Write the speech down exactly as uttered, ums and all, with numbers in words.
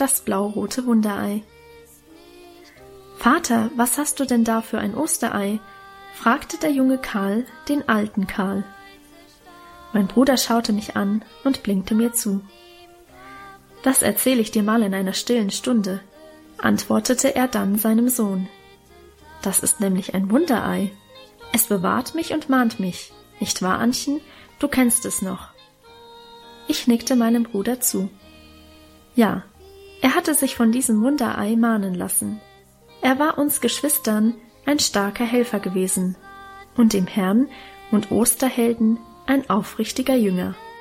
das blau-rote Wunderei. »Vater, was hast du denn da für ein Osterei?« fragte der junge Karl den alten Karl. Mein Bruder schaute mich an und blinkte mir zu. »Das erzähle ich dir mal in einer stillen Stunde«, antwortete er dann seinem Sohn. »Das ist nämlich ein Wunderei. Es bewahrt mich und mahnt mich. Nicht wahr, Annchen? Du kennst es noch.« Ich nickte meinem Bruder zu. Ja, er hatte sich von diesem Wunderei mahnen lassen. Er war uns Geschwistern ein starker Helfer gewesen und dem Herrn und Osterhelden ein aufrichtiger Jünger.